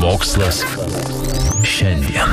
Mokslas šiandien.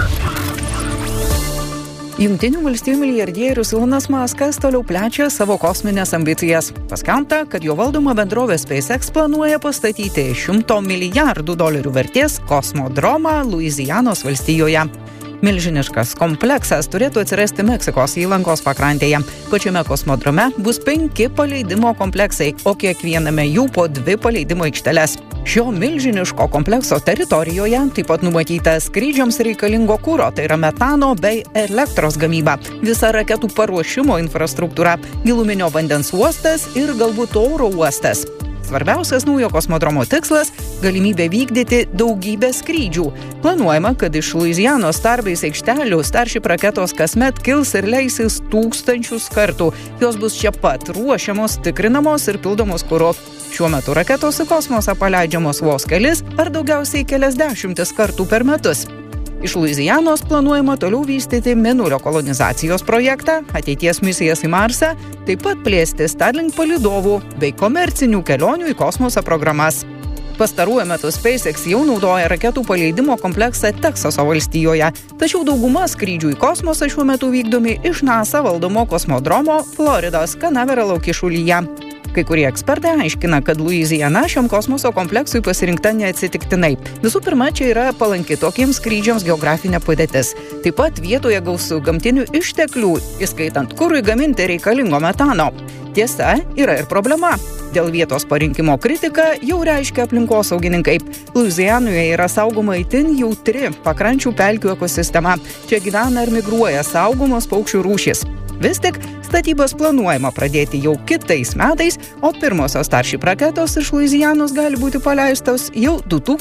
Jungtinių valstijų milijardierius Elonas Muskas toliau plečia savo kosminės ambicijas. Paskelbta, kad jo valdoma bendrovė SpaceX planuoja pastatyti $100 milijardų vertės kosmodromą Luizianos valstijoje. Milžiniškas kompleksas turėtų atsirasti Meksikos įlankos pakrantėje. Pačiame kosmodrome bus 5 paleidimo kompleksai, o kiekviename jų po 2 paleidimo aikšteles. Šio milžiniško komplekso teritorijoje taip pat numatyta skrydžiams reikalingo kuro, tai yra metano bei elektros gamyba, visa raketų paruošimo infrastruktūra, giluminio vandens uostas ir galbūt oro uostas. Svarbiausias naujo kosmodromo tikslas – galimybė vykdyti daugybę skrydžių. Planuojama, kad iš Luizianos Starbase aikštelių Starship raketos kasmet kils ir leisis 1000 kartų. Jos bus čia pat ruošiamos, tikrinamos ir pildomos kuru. Šiuo metu raketos į kosmosą paleidžiamos vos kelis ar daugiausiai keliasdešimtis kartų per metus. Iš Luizianos planuojama toliau vystyti mėnulio kolonizacijos projektą, ateities misijas į Marsą, taip pat plėsti Starlink palydovų bei komercinių kelionių į kosmosą programas. Pastaruoju metu SpaceX jau naudoja raketų paleidimo kompleksą Teksaso valstijoje, tačiau dauguma skrydžių į kosmosą šiuo metu vykdomi iš NASA valdomo kosmodromo Floridos Canaveral kyšulyje. Kai kurie ekspertai aiškina, kad Luiziana šiam kosmoso kompleksui pasirinkta neatsitiktinai. Visų pirma, čia yra palanki tokiems skrydžiams geografinė padėtis. Taip pat vietoje gausu gamtinių išteklių, įskaitant kurui gaminti reikalingo metano. Tiesa, yra ir problema. Dėl vietos parinkimo kritiką jau reiškia aplinkosaugininkai. Luizianoje yra saugoma itin jautri pakrančių pelkių ekosistema. Čia gyvena ir migruoja saugomos paukščių rūšys. Vis tik statybas planuojama pradėti jau kitais metais, o pirmosios Starship raketos iš Luizianos gali būti paleistos jau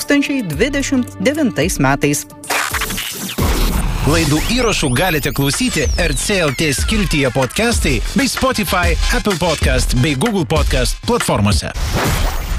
2029 metais. Laidų įrašų galite klausyti RCLT skiltyje podcastai bei Spotify, Apple Podcast bei Google Podcast platformose.